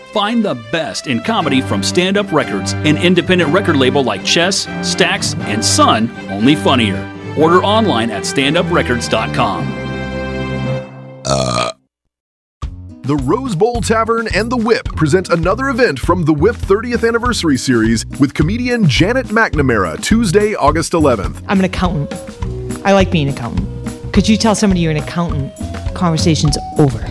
Find the best in comedy from Stand Up Records, an independent record label like Chess, Stax, and Sun, only funnier. Order online at standuprecords.com. The Rose Bowl Tavern and The Whip present another event from The Whip 30th Anniversary Series with comedian Janet McNamara, Tuesday, August 11th. I'm an accountant. I like being an accountant. Could you tell somebody you're an accountant? Conversation's over.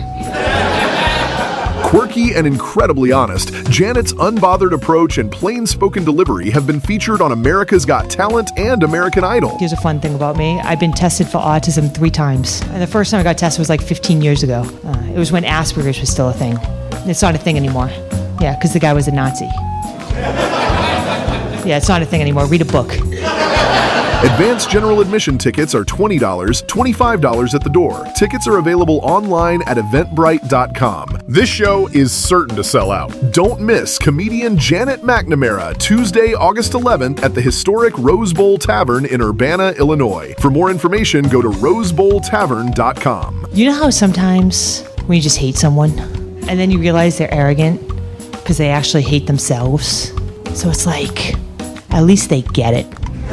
Quirky and incredibly honest, Janet's unbothered approach and plain-spoken delivery have been featured on America's Got Talent and American Idol. Here's a fun thing about me. I've been tested for autism 3 times. And the first time I got tested was like 15 years ago. It was when Asperger's was still a thing. It's not a thing anymore. Yeah, because the guy was a Nazi. Yeah, it's not a thing anymore. Read a book. Advanced general admission tickets are $20, $25 at the door. Tickets are available online at eventbrite.com. This show is certain to sell out. Don't miss comedian Janet McNamara, Tuesday, August 11th at the historic Rose Bowl Tavern in Urbana, Illinois. For more information, go to rosebowltavern.com. You know how sometimes when you just hate someone and then you realize they're arrogant because they actually hate themselves? So it's like, at least they get it.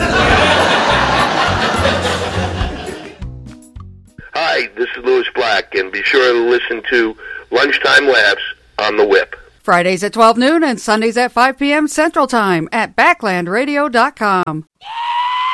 Hi, this is Louis Black, and be sure to listen to Lunchtime Laughs on The Whip. Fridays at 12 noon and Sundays at 5 p.m. Central Time at BacklandRadio.com.